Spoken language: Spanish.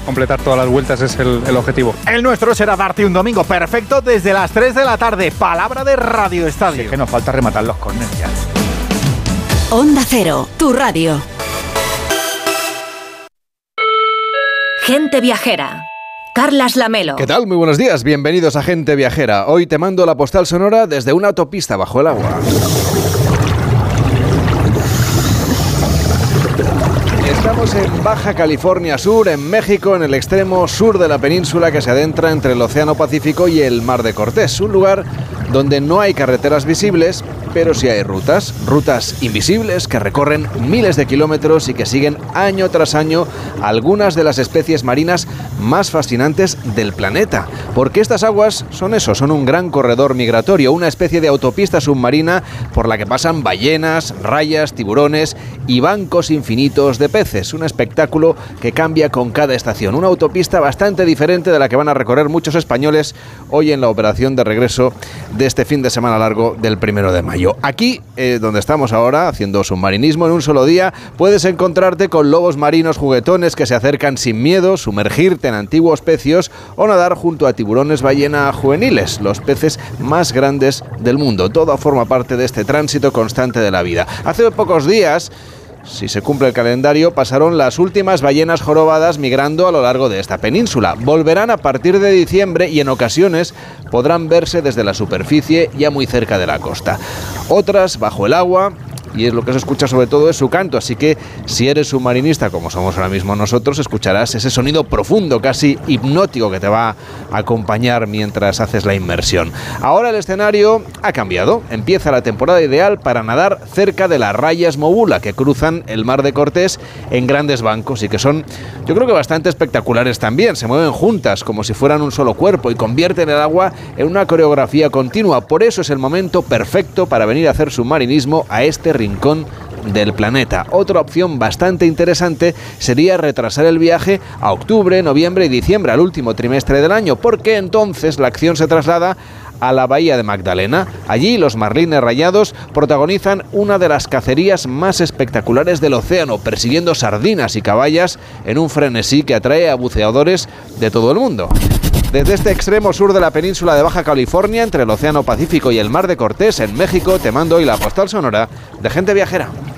completar todas las vueltas es el objetivo. El nuestro será darte un domingo perfecto desde las 3 de la tarde. Palabra de Radio Estadio. Sí, es que nos falta rematar los córneres ya. Onda Cero, tu radio. Gente viajera. Carlas Lamelo. ¿Qué tal? Muy buenos días. Bienvenidos a Gente Viajera. Hoy te mando la postal sonora desde una autopista bajo el agua. Estamos en Baja California Sur, en México, en el extremo sur de la península que se adentra entre el Océano Pacífico y el Mar de Cortés. Un lugar donde no hay carreteras visibles, pero sí hay rutas invisibles que recorren miles de kilómetros y que siguen año tras año algunas de las especies marinas más fascinantes del planeta. Porque estas aguas son un gran corredor migratorio, una especie de autopista submarina por la que pasan ballenas, rayas, tiburones y bancos infinitos de peces. Un espectáculo que cambia con cada estación. Una autopista bastante diferente de la que van a recorrer muchos españoles hoy en la operación de regreso de este fin de semana largo del 1 de mayo. Aquí, donde estamos ahora, haciendo submarinismo en un solo día, puedes encontrarte con lobos marinos juguetones que se acercan sin miedo, sumergirte en antiguos pecios o nadar junto a tiburones ballena juveniles, los peces más grandes del mundo. Todo forma parte de este tránsito constante de la vida. Hace pocos días, si se cumple el calendario, pasaron las últimas ballenas jorobadas migrando a lo largo de esta península. Volverán a partir de diciembre y en ocasiones podrán verse desde la superficie ya muy cerca de la costa. Otras bajo el agua, y es lo que se escucha sobre todo es su canto, así que si eres submarinista como somos ahora mismo nosotros, escucharás ese sonido profundo, casi hipnótico, que te va a acompañar mientras haces la inmersión. Ahora el escenario ha cambiado, empieza la temporada ideal para nadar cerca de las rayas Mobulla que cruzan el Mar de Cortés en grandes bancos y que son, yo creo que bastante espectaculares también. Se mueven juntas como si fueran un solo cuerpo y convierten el agua en una coreografía continua. Por eso es el momento perfecto para venir a hacer submarinismo a este rincón del planeta. Otra opción bastante interesante sería retrasar el viaje a octubre, noviembre y diciembre, al último trimestre del año, porque entonces la acción se traslada a la bahía de Magdalena. Allí los marlines rayados protagonizan una de las cacerías más espectaculares del océano, persiguiendo sardinas y caballas en un frenesí que atrae a buceadores de todo el mundo. Desde este extremo sur de la península de Baja California, entre el Océano Pacífico y el Mar de Cortés, en México, te mando hoy la postal sonora de Gente Viajera.